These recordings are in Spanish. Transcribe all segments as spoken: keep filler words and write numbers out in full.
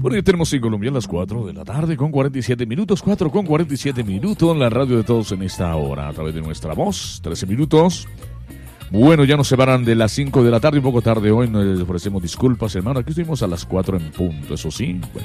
Bueno, ya tenemos en Colombia las cuatro de la tarde con cuarenta y siete minutos, cuatro con cuarenta y siete minutos, la radio de todos en esta hora, a través de nuestra voz, trece minutos. Bueno, ya nos separan de las cinco de la tarde, un poco tarde hoy, nos les ofrecemos disculpas, hermano, aquí estuvimos a las cuatro en punto, eso sí, bueno.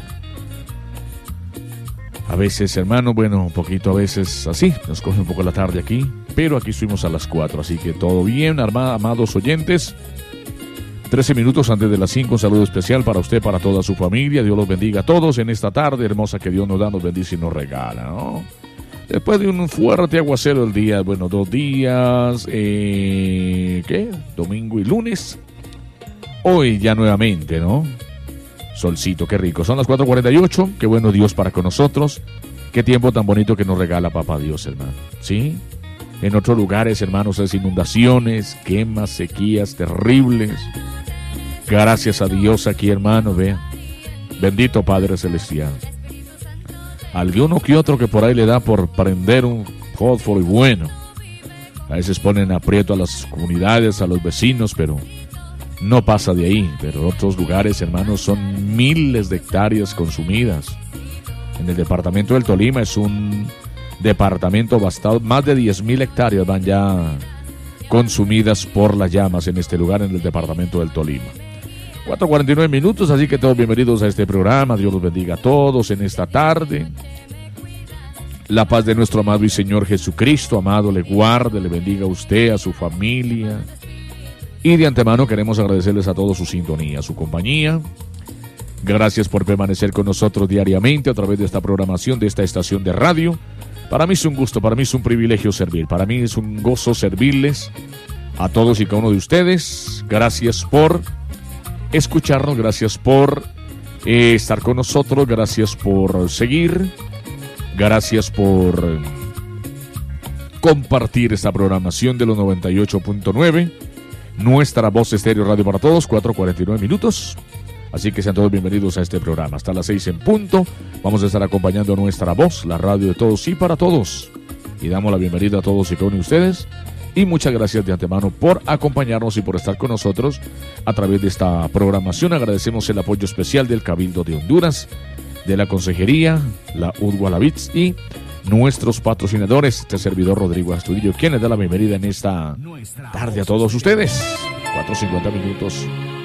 A veces, hermano, bueno, un poquito a veces así, nos coge un poco la tarde aquí, pero aquí estuvimos a las cuatro, así que todo bien, amados oyentes. trece minutos antes de las cinco, un saludo especial para usted, para toda su familia. Dios los bendiga a todos en esta tarde hermosa que Dios nos da, nos bendice y nos regala, ¿no? Después de un fuerte aguacero el día, bueno, dos días, eh, ¿qué? Domingo y lunes. Hoy ya nuevamente, ¿no? Solcito, qué rico. Son las cuatro cuarenta y ocho, qué bueno Dios para con nosotros. Qué tiempo tan bonito que nos regala Papá Dios, hermano. ¿Sí? En otros lugares, hermanos, es inundaciones, quemas, sequías terribles. Gracias a Dios aquí, hermano, vean. Bendito Padre Celestial. Alguno que otro que por ahí le da por prender un fósforo y bueno. A veces ponen aprieto a las comunidades, a los vecinos, pero no pasa de ahí. Pero otros lugares, hermanos, son miles de hectáreas consumidas. En el departamento del Tolima es un departamento bastante, más de diez mil hectáreas van ya consumidas por las llamas en este lugar, en el departamento del Tolima. cuatro cuarenta y nueve minutos, así que todos bienvenidos a este programa. Dios los bendiga a todos en esta tarde. La paz de nuestro amado y Señor Jesucristo, amado, le guarde, le bendiga a usted, a su familia. Y de antemano queremos agradecerles a todos su sintonía, su compañía. Gracias por permanecer con nosotros diariamente a través de esta programación, de esta estación de radio. Para mí es un gusto, para mí es un privilegio servir, para mí es un gozo servirles a todos y cada uno de ustedes. Gracias por escucharnos, gracias por eh, estar con nosotros, gracias por seguir, gracias por eh, compartir esta programación de los noventa y ocho punto nueve, nuestra voz estéreo radio para todos, cuatro cuarenta y nueve minutos. Así que sean todos bienvenidos a este programa. Hasta las seis en punto vamos a estar acompañando a nuestra voz, la radio de todos y para todos. Y damos la bienvenida a todos y cada uno de ustedes. Y muchas gracias de antemano por acompañarnos y por estar con nosotros a través de esta programación. Agradecemos el apoyo especial del Cabildo de Honduras, de la Consejería, la U D Gualavits y nuestros patrocinadores, este servidor Rodrigo Astudillo, quien les da la bienvenida en esta tarde a todos ustedes. cuatro cincuenta minutos.